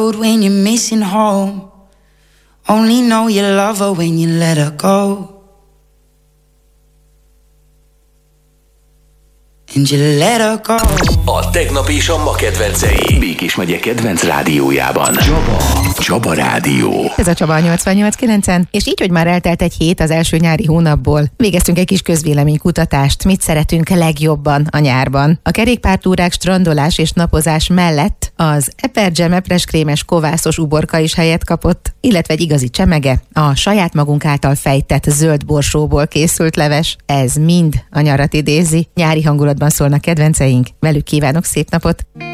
road when you're missing home. Only know you love her when you let her go. And you let her go. A tegnap és a ma kedvencei Békés megye kedvenc rádiójában. Csaba Rádió. Ez a Csaba 88.9-en, és így, hogy már eltelt egy hét az első nyári hónapból, végeztünk egy kis közvéleménykutatást, mit szeretünk legjobban a nyárban. A kerékpártúrák, strandolás és napozás mellett az Eperjam epreskrémes kovászos uborka is helyet kapott, illetve egy igazi csemege, a saját magunk által fejtett zöld borsóból készült leves. Ez mind a nyarat idézi. Nyári hangulatban szólnak kedvenceink. Velük kívánok szép napot!